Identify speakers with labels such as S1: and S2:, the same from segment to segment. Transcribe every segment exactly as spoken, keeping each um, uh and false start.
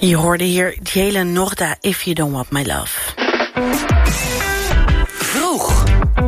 S1: Je hoorde hier Jalen Norda, If You Don't Want My Love.
S2: Vroeg.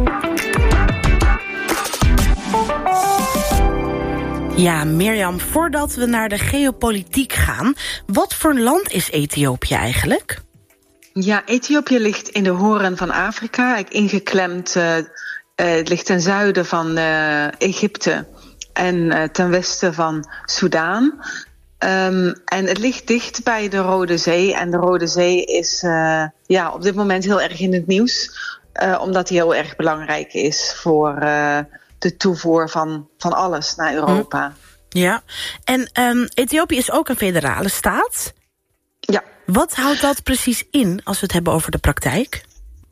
S1: Ja, Mirjam, voordat we naar de geopolitiek gaan, wat voor land is Ethiopië eigenlijk?
S3: Ja, Ethiopië ligt in de hoorn van Afrika, ingeklemd. Uh, uh, het ligt ten zuiden van uh, Egypte en uh, ten westen van Soudaan. Um, en het ligt dicht bij de Rode Zee. En de Rode Zee is uh, ja, op dit moment heel erg in het nieuws. Uh, omdat die heel erg belangrijk is voor uh, de toevoer van, van alles naar Europa.
S1: Ja, en um, Ethiopië is ook een federale staat.
S3: Ja.
S1: Wat houdt dat precies in als we het hebben over de praktijk?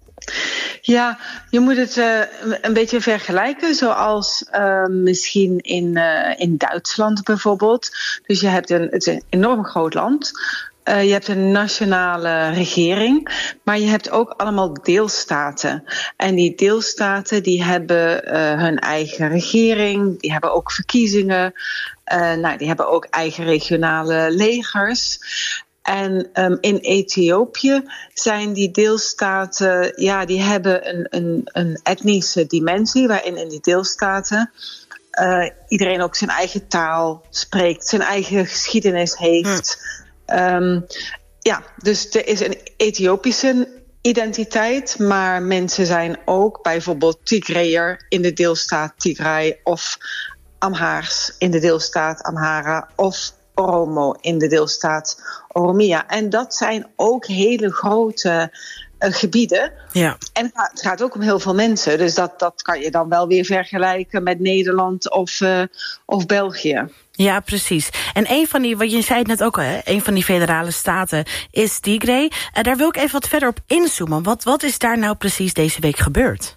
S3: Ja, je moet het uh, een beetje vergelijken zoals uh, misschien in, uh, in Duitsland bijvoorbeeld. Dus je hebt een, het is een enorm groot land. Uh, je hebt een nationale regering, maar je hebt ook allemaal deelstaten. En die deelstaten die hebben uh, hun eigen regering, die hebben ook verkiezingen. Uh, nou, die hebben ook eigen regionale legers. En um, in Ethiopië zijn die deelstaten, ja, die hebben een, een, een etnische dimensie, waarin in die deelstaten uh, iedereen ook zijn eigen taal spreekt, zijn eigen geschiedenis heeft. Hm. Um, ja, dus er is een Ethiopische identiteit, maar mensen zijn ook bijvoorbeeld Tigreër in de deelstaat Tigray of Amhaars in de deelstaat Amhara of Oromo in de deelstaat Oromia. En dat zijn ook hele grote uh, gebieden. Ja. En het gaat, het gaat ook om heel veel mensen. Dus dat, dat kan je dan wel weer vergelijken met Nederland of, uh, of België.
S1: Ja, precies. En een van die, wat je zei het net ook al, hè, een van die federale staten is Tigray. Uh, daar wil ik even wat verder op inzoomen. Wat, wat is daar nou precies deze week gebeurd?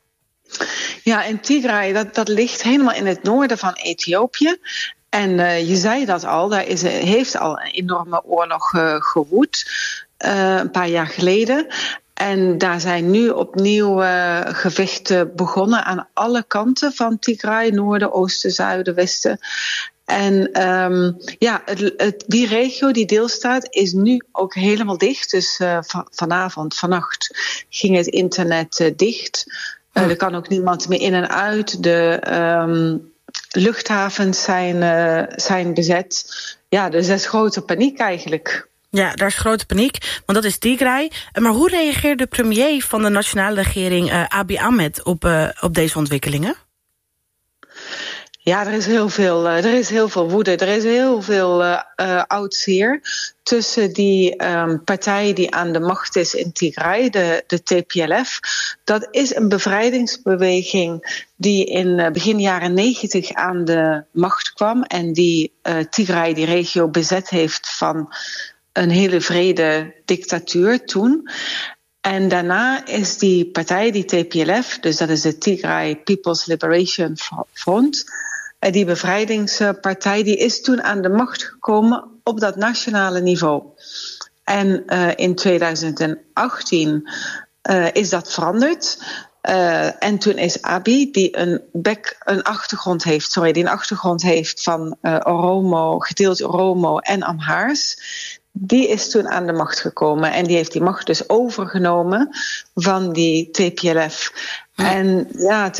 S3: Ja, in Tigray, dat, dat ligt helemaal in het noorden van Ethiopië. En uh, je zei dat al, daar is, heeft al een enorme oorlog uh, gewoed, uh, een paar jaar geleden. En daar zijn nu opnieuw uh, gevechten begonnen aan alle kanten van Tigray, noorden, oosten, zuiden, westen. En um, ja, het, het, die regio, die deelstaat, is nu ook helemaal dicht. Dus uh, van, vanavond, vannacht ging het internet uh, dicht. Uh, er kan ook niemand meer in en uit. De um, luchthavens zijn, uh, zijn bezet. Ja, dus dat is grote paniek eigenlijk.
S1: Ja, daar is grote paniek, want dat is Tigray. Maar hoe reageert de premier van de nationale regering, uh, Abiy Ahmed, op, uh, op deze ontwikkelingen?
S3: Ja, er is heel veel, uh, er is heel veel woede. Er is heel veel uh, uh, oud zeer tussen die um, partij die aan de macht is in Tigray, de, de T P L F. Dat is een bevrijdingsbeweging die in uh, begin jaren negentig aan de macht kwam en die uh, Tigray, die regio, bezet heeft van een hele wrede dictatuur toen. En daarna is die partij, die T P L F, dus dat is de Tigray People's Liberation Front, die bevrijdingspartij, die is toen aan de macht gekomen op dat nationale niveau. En uh, in twintig achttien uh, is dat veranderd. Uh, en toen is Abiy, die een, back, een achtergrond heeft, sorry, die een achtergrond heeft van uh, Oromo, gedeeld Oromo en Amhaars, die is toen aan de macht gekomen. En die heeft die macht dus overgenomen van die T P L F. Hm. En ja,